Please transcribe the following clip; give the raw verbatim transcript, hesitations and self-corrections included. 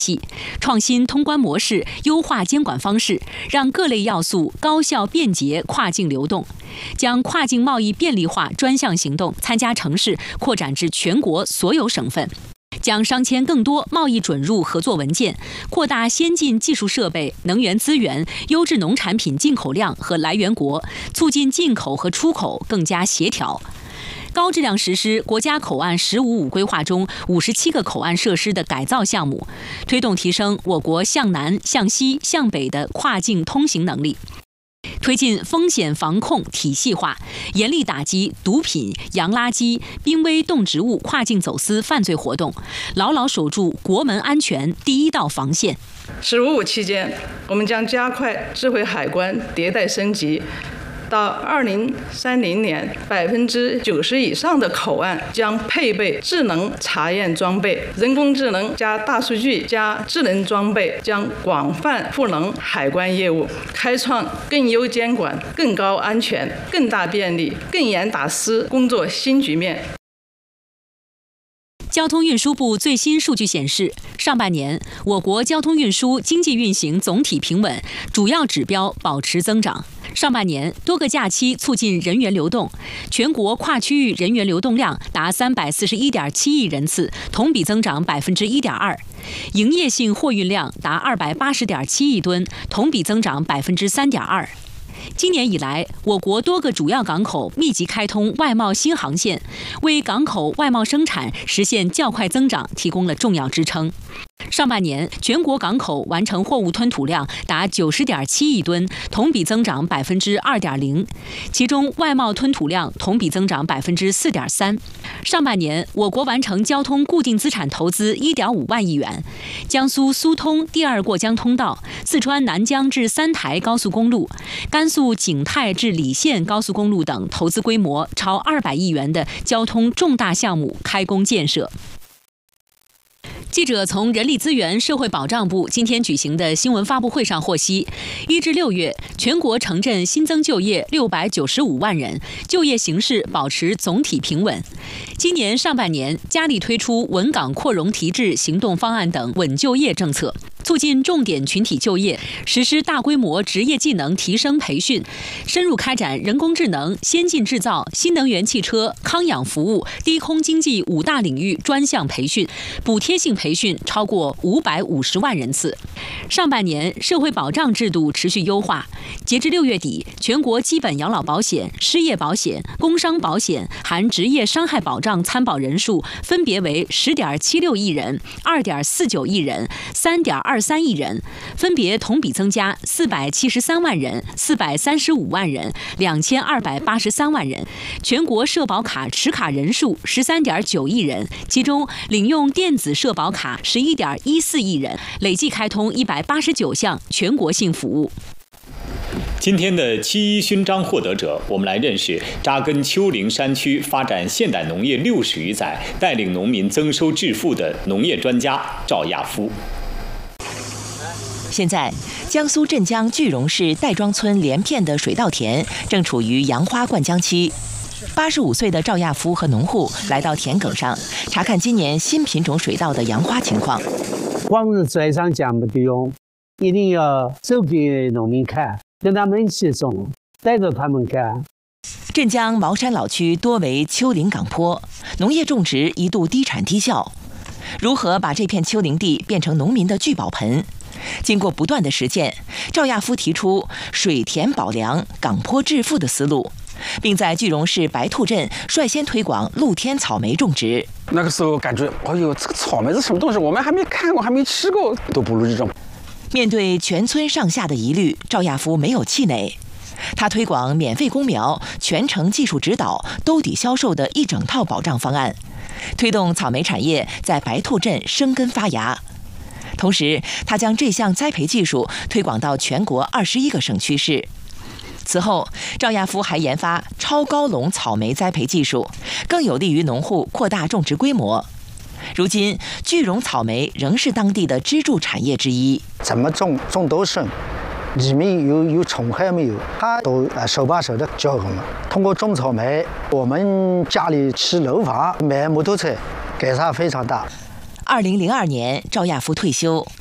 创新通关模式，优化监管方式，让各类要素高效便捷跨境流动，将跨境贸易便利化专项行动参加城市扩展至全国所有省份。将商签更多贸易准入合作文件，扩大先进技术设备、能源资源、优质农产品进口量和来源国，促进进口和出口更加协调。高质量实施国家口岸“十五五”规划中五十七个口岸设施的改造项目，推动提升我国向南、向西、向北的跨境通行能力。推进风险防控体系化，严厉打击毒品、洋垃圾、濒危动植物跨境走私犯罪活动，牢牢守住国门安全第一道防线。 十五五期间，我们将加快智慧海关迭代升级。到二零三零年，百分之九十以上的口岸将配备智能查验装备，人工智能加大数据加智能装备将广泛赋能海关业务，开创更优监管、更高安全、更大便利、更严打私工作新局面。 交通运输部最新数据显示，上半年我国交通运输经济运行总体平稳，主要指标保持增长。上半年多个假期促进人员流动，全国跨区域人员流动量达三百四十一点七亿人次，同比增长百分之一点二；营业性货运量达二百八十点七亿吨，同比增长百分之三点二。今年以来，我国多个主要港口密集开通外贸新航线，为港口外贸生产实现较快增长提供了重要支撑。上半年，全国港口完成货物吞吐量达九十点七亿吨，同比增长百分之二点零，其中外贸吞吐量同比增长百分之四点三。上半年，我国完成交通固定资产投资一点五万亿元，江苏苏通第二过江通道、四川南江至三台高速公路、甘肃景泰至礼县高速公路等投资规模超二百亿元的交通重大项目开工建设。记者从人力资源社会保障部今天举行的新闻发布会上获悉，一至六月，全国城镇新增就业六百九十五万人，就业形势保持总体平稳。今年上半年，加力推出稳岗扩容提质行动方案等稳就业政策，促进重点群体就业，实施大规模职业技能提升培训，深入开展人工智能、先进制造、新能源汽车、康养服务、低空经济五大领域专项培训，补贴性培训超过五百五十万人次。上半年，社会保障制度持续优化，截至六月底，全国基本养老保险、失业保险、工伤保险含职业伤害保障参保人数分别为十点七六亿人、二点四九亿人、三点二三亿人，分别同比增加四百七十三万人、四百三十五万人、两千二百八十三万人。全国社保卡持卡人数十三点九亿人，其中领用电子社保卡十一点一四亿人，累计开通一百八十九项全国性服务。 今天的七一勋章获得者，我们来认识扎根丘陵山区、发展现代农业六十余载、带领农民增收致富的农业专家赵亚夫。 现在，江苏镇江句容市戴庄村连片的水稻田正处于杨花灌浆期。八十五岁的赵亚夫和农户来到田埂上，查看今年新品种水稻的杨花情况。 光是嘴上讲不得用，一定要走给农民看，跟他们一起种，带着他们看。 镇江茅山老区多为丘陵岗坡，农业种植一度低产低效。如何把这片丘陵地变成农民的聚宝盆？经过不断的实践，赵亚夫提出水田保粮、岗坡致富的思路，并在句容市白兔镇率先推广露天草莓种植。 那个时候感觉，哎呦，这个草莓是什么东西？我们还没看过，还没吃过，都不如这种。 面对全村上下的疑虑，赵亚夫没有气馁。他推广免费公苗、全程技术指导、兜底销售的一整套保障方案，推动草莓产业在白兔镇生根发芽。同时，他将这项栽培技术推广到全国二十一个省区市。此后，赵亚夫还研发超高笼草莓栽培技术，更有利于农户扩大种植规模。如今，句容草莓仍是当地的支柱产业之一。 怎么种种多深，里面有有虫害没有，他都呃手把手的教我们。通过种草莓，我们家里吃楼房、买摩托车，改善非常大。 二零零二年，赵亚夫退休。